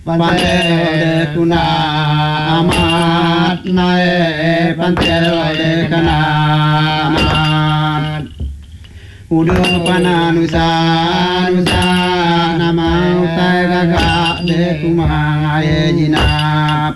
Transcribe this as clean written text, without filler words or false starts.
Pante kuna amat nae pante kana amat udo pananusa nusa nama utai kakak de kumaye jinap